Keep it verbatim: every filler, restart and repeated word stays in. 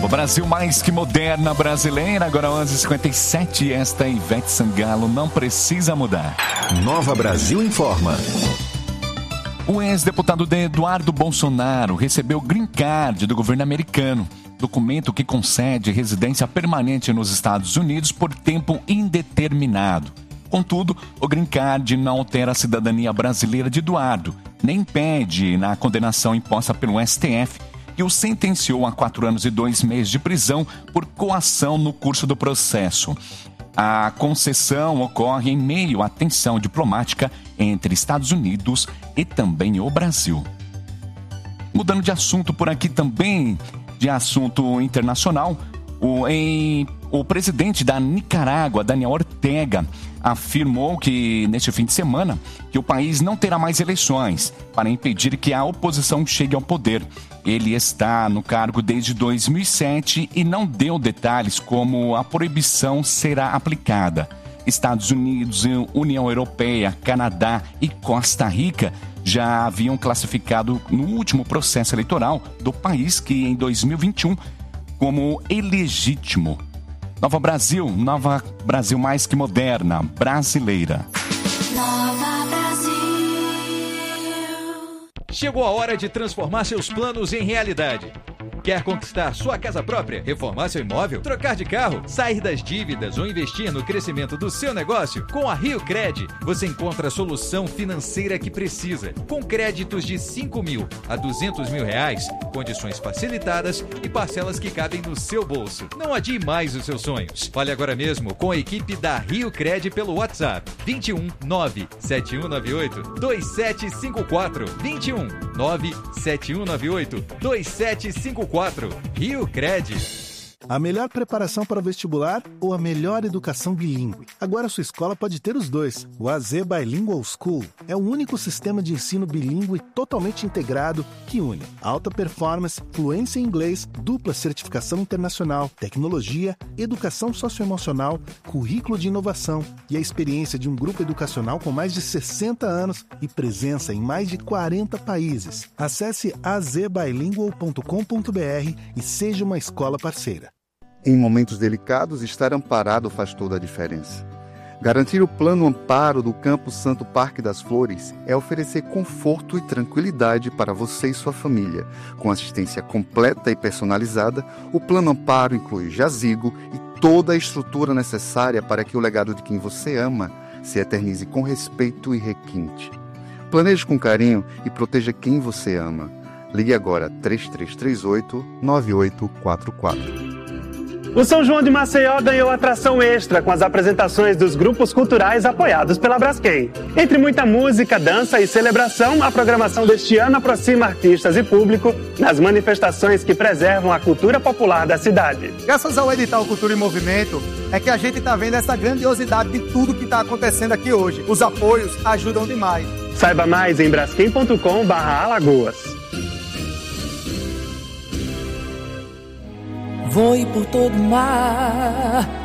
Brasil mais que moderna brasileira, agora onze e cinquenta e sete, esta é Ivete Sangalo, não precisa mudar. Nova Brasil informa. O ex-deputado Eduardo Bolsonaro recebeu o Green Card do governo americano, documento que concede residência permanente nos Estados Unidos por tempo indeterminado. Contudo, o Green Card não altera a cidadania brasileira de Eduardo, nem impede na condenação imposta pelo S T F, que o sentenciou a quatro anos e dois meses de prisão por coação no curso do processo. A concessão ocorre em meio à tensão diplomática entre Estados Unidos e também o Brasil. Mudando de assunto por aqui também, de assunto internacional, o, em, o presidente da Nicarágua, Daniel Ortega, afirmou que, neste fim de semana, que o país não terá mais eleições para impedir que a oposição chegue ao poder. Ele está no cargo desde dois mil e sete e não deu detalhes como a proibição será aplicada. Estados Unidos, União Europeia, Canadá e Costa Rica já haviam classificado no último processo eleitoral do país, que em dois mil e vinte e um, como ilegítimo. Nova Brasil, Nova Brasil mais que moderna, brasileira. Nova Brasil. Chegou a hora de transformar seus planos em realidade. Quer conquistar sua casa própria, reformar seu imóvel, trocar de carro, sair das dívidas ou investir no crescimento do seu negócio? Com a Rio Cred, você encontra a solução financeira que precisa. Com créditos de cinco mil a duzentos mil reais, condições facilitadas e parcelas que cabem no seu bolso. Não adie mais os seus sonhos. Fale agora mesmo com a equipe da Rio Cred pelo WhatsApp vinte e um nove sete um nove oito dois sete cinco quatro vinte e um nove sete um nove oito dois sete cinco quatro. Rio Cred. A melhor preparação para o vestibular ou a melhor educação bilíngue? Agora sua escola pode ter os dois. O A Z Bilingual School é o único sistema de ensino bilíngue totalmente integrado que une alta performance, fluência em inglês, dupla certificação internacional, tecnologia, educação socioemocional, currículo de inovação e a experiência de um grupo educacional com mais de sessenta anos e presença em mais de quarenta países. Acesse a z bilingual ponto com ponto b r e seja uma escola parceira. Em momentos delicados, estar amparado faz toda a diferença. Garantir o plano amparo do Campo Santo Parque das Flores é oferecer conforto e tranquilidade para você e sua família. Com assistência completa e personalizada, o plano amparo inclui jazigo e toda a estrutura necessária para que o legado de quem você ama se eternize com respeito e requinte. Planeje com carinho e proteja quem você ama. Ligue agora três três três oito nove oito quatro quatro. O São João de Maceió ganhou atração extra com as apresentações dos grupos culturais apoiados pela Braskem. Entre muita música, dança e celebração, a programação deste ano aproxima artistas e público nas manifestações que preservam a cultura popular da cidade. Graças ao edital Cultura em Movimento, é que a gente está vendo essa grandiosidade de tudo que está acontecendo aqui hoje. Os apoios ajudam demais. Saiba mais em braskem ponto com barra alagoas. Voe por todo o mar,